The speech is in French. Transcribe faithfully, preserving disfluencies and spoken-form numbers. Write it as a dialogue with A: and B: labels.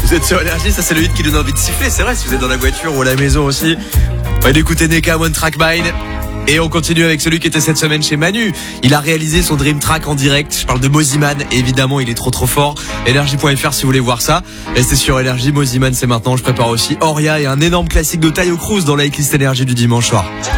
A: Vous êtes sur Énergie, ça c'est le hit qui donne envie de siffler, c'est vrai, si vous êtes dans la voiture ou à la maison aussi. On va d'écouter Neka, One Track Mind. Et on continue avec celui qui était cette semaine chez Manu. Il a réalisé son Dream Track en direct. Je parle de Moziman. Évidemment, il est trop trop fort. Énergie point F R si vous voulez voir ça. Restez sur Énergie. Moziman, c'est maintenant. Je prépare aussi Oria et un énorme classique de Taio Cruz dans la hitlist Énergie du dimanche soir.